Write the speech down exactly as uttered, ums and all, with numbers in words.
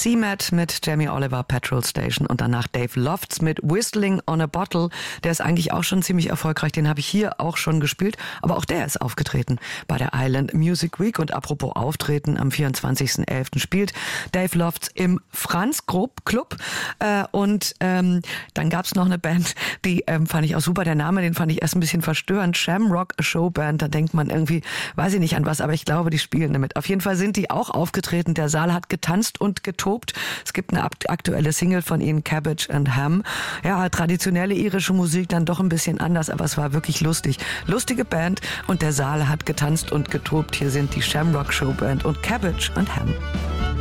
C M A T mit Jamie Oliver, Petrol Station und danach Dave Lofts mit Whistling on a Bottle. Der ist eigentlich auch schon ziemlich erfolgreich, den habe ich hier auch schon gespielt, aber auch der ist aufgetreten bei der Island Music Week. Und apropos Auftreten, am vierundzwanzigsten elften spielt Dave Lofts im Franz Club äh, und ähm, dann gab's noch eine Band, die ähm, fand ich auch super, der Name, den fand ich erst ein bisschen verstörend, Shamrock Showband, da denkt man irgendwie, weiß ich nicht an was, aber ich glaube, die spielen damit. Auf jeden Fall sind die auch aufgetreten, der Saal hat getanzt und getobt. Es gibt eine aktuelle Single von ihnen, Cabbage and Ham. Ja, traditionelle irische Musik, dann doch ein bisschen anders, aber es war wirklich lustig. Lustige Band und der Saal hat getanzt und getobt. Hier sind die Shamrock Showband und Cabbage and Ham.